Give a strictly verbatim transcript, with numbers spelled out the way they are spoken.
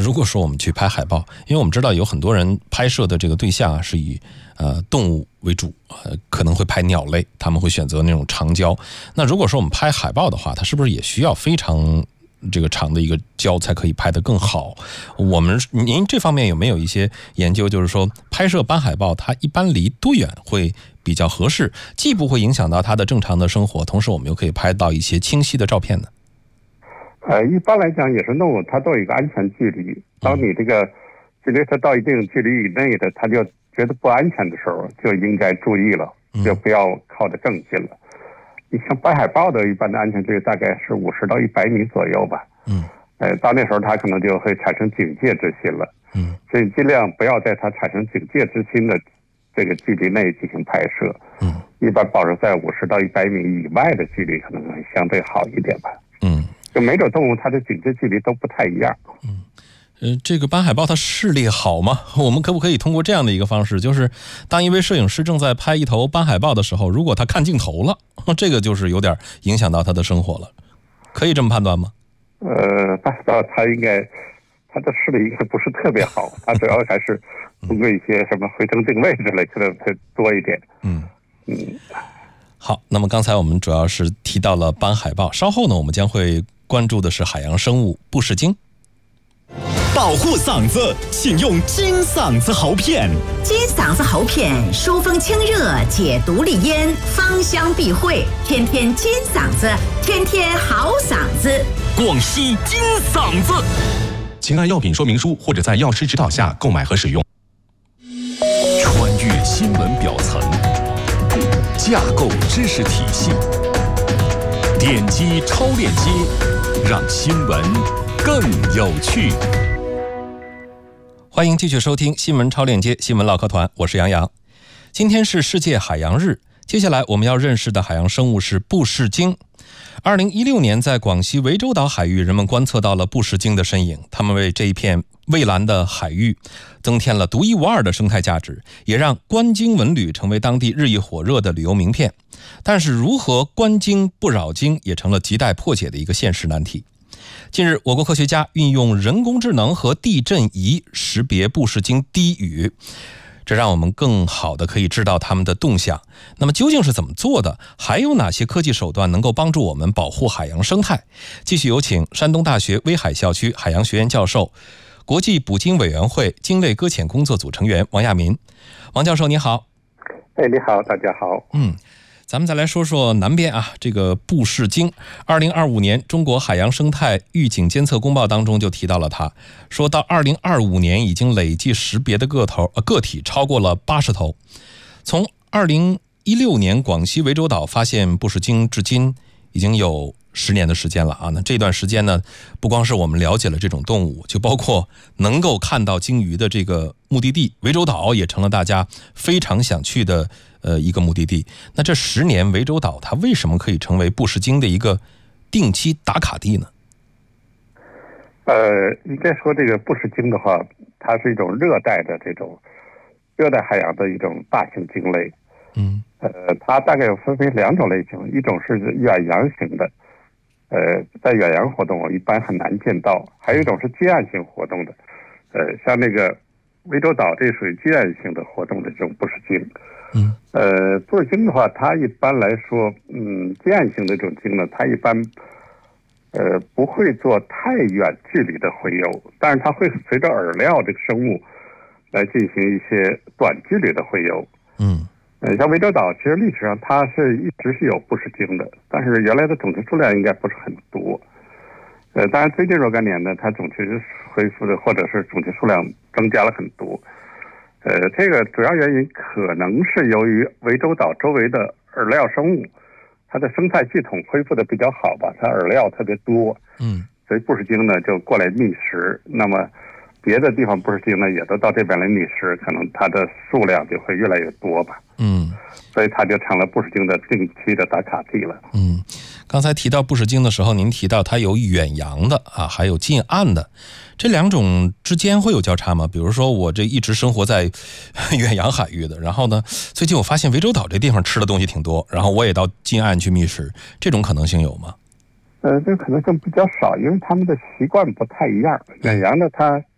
如果说我们去拍海豹，因为我们知道有很多人拍摄的这个对象啊是以呃动物为主，呃可能会拍鸟类，他们会选择那种长焦。那如果说我们拍海豹的话，它是不是也需要非常这个长的一个焦才可以拍得更好？我们您这方面有没有一些研究，就是说拍摄斑海豹它一般离多远会比较合适，既不会影响到它的正常的生活，同时我们又可以拍到一些清晰的照片呢？ 呃，一般来讲，野生动物它都有一个安全距离。当你这个距离它到一定距离以内的，它就觉得不安全的时候，就应该注意了，就不要靠得更近了。你像斑海豹的一般的安全距离大概是五十到一百米左右吧。嗯。呃，到那时候它可能就会产生警戒之心了。嗯。所以尽量不要在它产生警戒之心的这个距离内进行拍摄。嗯。一般保持在五十到一百米以外的距离，可能会相对好一点吧。嗯。就每种动物它的警戒距离都不太一样。 嗯，呃，这个斑海豹它视力好吗？我们可不可以通过这样的一个方式，就是当一位摄影师正在拍一头斑海豹的时候，如果他看镜头了，这个就是有点影响到他的生活了，可以这么判断吗？ 呃，斑海豹它应该它的视力应该不是特别好，它主要还是通过一些什么回声定位之类可能会多一点。嗯嗯。 好，那么刚才我们主要是提到了斑海豹，稍后呢，我们将会关注的是海洋生物布氏鲸。 保护嗓子，请用金嗓子喉片。 金嗓子喉片疏风清热，解毒利咽，芳香避秽，天天金嗓子，天天好嗓子。 广西金嗓子，请按药品说明书或者在药师指导下购买和使用。穿越新闻表层，架构知识体系，点击超链接，让新闻更有趣。 欢迎继续收听新闻超链接新闻唠嗑团，我是杨洋。今天是世界海洋日，接下来我们要认识的海洋生物是布氏鲸。二零一六年，在广西涠洲岛海域，人们观测到了布氏鲸的身影，它们为这一片蔚蓝的海域增添了独一无二的生态价值，也让观鲸文旅成为当地日益火热的旅游名片。但是，如何观鲸不扰鲸，也成了亟待破解的一个现实难题。近日，我国科学家运用人工智能和地震仪识别布氏鲸低语，这让我们更好的可以知道它们的动向。那么究竟是怎么做的？还有哪些科技手段能够帮助我们保护海洋生态？继续有请山东大学威海校区海洋学院教授、国际捕鲸委员会鲸类搁浅工作组成员王亚民。王教授你好。 哎，你好，大家好。 嗯。咱们再来说说南边啊，这个布氏鲸。二零二五年中国海洋生态预警监测公报当中就提到了它，说到二零二五年已经累计识别的个头呃个体超过了八十头。从二零一六年广西涠洲岛发现布氏鲸至今已经有十年的时间了啊。那这段时间呢，不光是我们了解了这种动物，就包括能够看到鲸鱼的这个目的地涠洲岛也成了大家非常想去的呃一个目的地。那这十年涠洲岛它为什么可以成为布氏鲸的一个定期打卡地呢？ 呃，应该说这个布氏鲸的话，它是一种热带的这种热带海洋的一种大型鲸类。嗯。呃，它大概有分为两种类型，一种是远洋型的，呃，在远洋活动一般很难见到；还有一种是近岸型活动的，呃，像那个涠洲岛这属于近岸型的活动的这种布氏鲸。嗯，呃，布氏鲸的话，它一般来说，嗯，近岸型的这种鲸呢，它一般，呃，不会做太远距离的洄游，但是它会随着饵料这个生物来进行一些短距离的洄游。嗯。呃，像涠洲岛，其实历史上它是一直是有布氏鲸的，但是原来的种群数量应该不是很多。呃，当然最近若干年呢，它种群恢复的或者是种群数量增加了很多。呃，这个主要原因可能是由于涠洲岛周围的饵料生物，它的生态系统恢复的比较好吧，它饵料特别多。嗯，所以布氏鲸呢就过来觅食，那么别的地方布氏鲸呢也都到这边来觅食，可能它的数量就会越来越多吧。嗯，所以它就成了布氏鲸的定期的打卡地了。 嗯，刚才提到布氏鲸的时候，您提到它有远洋的啊，还有近岸的，这两种之间会有交叉吗？比如说我这一直生活在远洋海域的，然后呢，最近我发现涠洲岛这地方吃的东西挺多，然后我也到近岸去觅食，这种可能性有吗？ 呃，这可能性比较少，因为他们的习惯不太一样。远洋的它